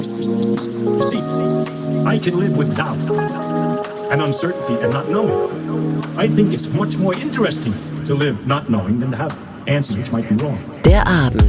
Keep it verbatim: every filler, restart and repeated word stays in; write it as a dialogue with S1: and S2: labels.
S1: You see, I can live with doubt and uncertainty and not knowing. I think it's much more interesting to live not knowing than to have answers which might be wrong.
S2: Der Abend.